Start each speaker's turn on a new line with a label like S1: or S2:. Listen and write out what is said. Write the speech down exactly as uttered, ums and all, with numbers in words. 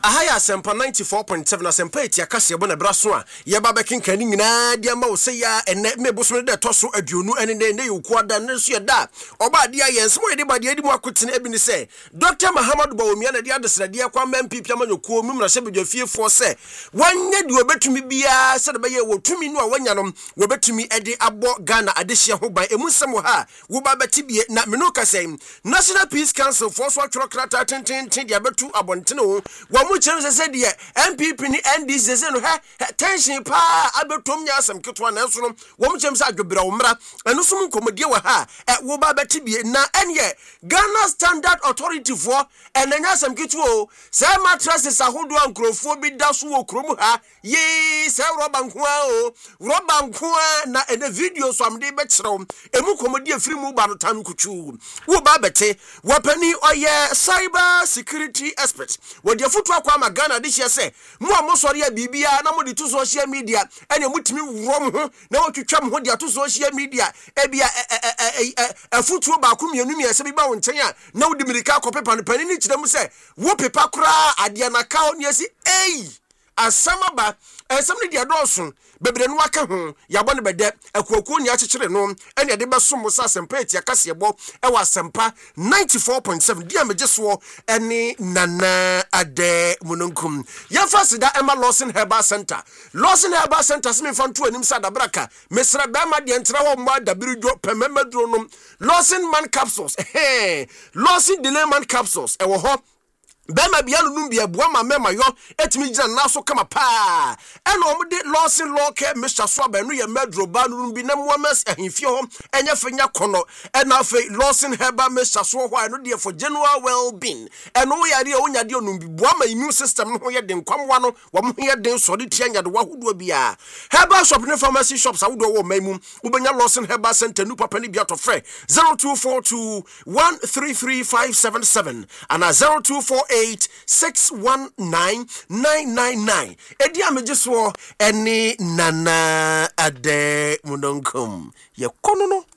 S1: ahaya sempa ninety-four point seven asempa etia kase ebo na braso a ye ba bekenkan ni nyina dia ma wo se ya ene meboso de toso aduonu ene ne ne yoku ada ne so ye da oba dia yense mo ye de ba dia di mu akotene ebi ni se Doctor Mahamadu Bawumia na dia desra dia kwa mpipi amanyokuo mu mra hye fie fo se wanye de obetumi bia se de be ye wotumi no a wanya no wobetumi ede abo Ghana adehye ho ban emusem ha wo ba betibie na meno kase National Peace Council for so atworo krata tenten ten dia betu abontene wo mu chere se de M P P ni N D C se no ha tension pa abetom nya asem ketwa na enso no wo mu chere se adwobra wo mra eno so mu komodie wa ha wo ba betibie na enye Ghana Standard Authority for enenya asem ketwo se mattresses ahodo ankrofo bi da so wo krom ha ye se roba nkoa o roba nkoa na ene video so amde be kire emu komodie free mu ba no tan kuchu wo ba bete wapani oye cyber security expert wo de foto akwa ma Ghana de hye se mu amosori ya bibia na mo de to social media ene mutimi wrom ho na wotwetwam ho de to social media e bia e foto ba ko mienu mi ese bi ba wo nchen a na wo de mirika akopepa no pani ni kire mu se wo pepa kura ade na ka oni esi ei asamaba esam ne dia dosun bebre no aka ho yabo ne bede akuaku ni akekere no ene de besom sa sempa etia kase ebo e wa sempa ninety-four point seven dia mejeso ene nana ade mununkum ya fasida Emma Lawson Herbal Center Lawson Herbal Center sime fantu anim sa dabraka mesra ba ma de entra wo ma dabirudwo pememedro no Lawson man capsules eh Lawson delay man capsules e wo ho Bema bialu numbia buama mema yo etimi gina naso kama pa eno omde Lawson Loke Mister Swaba no ye medro ba no bi na muamas ahimfie ho enye fenya kono ena fe Lawson Herbal Mister Swo ho no de for general well-being eno wo yare onya de onumbi buama immune system no ho ye den kwamwa no wo mo ye den so de tia nya de wahodo bia herbal shop ne pharmacy shops awodo wo maimu ubenya Lawson Herbal Center nu papa ne bia to frɛ zero two four two one three three five seven seven and zero two four eight six one nine nine nine nine. Edi amejeso eni nana ade munonkum ye kono no